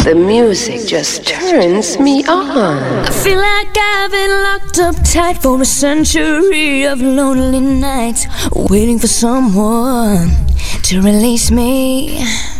The music just turns me on. I feel like I've been locked up tight for a century of lonely nights, waiting for someone to release me.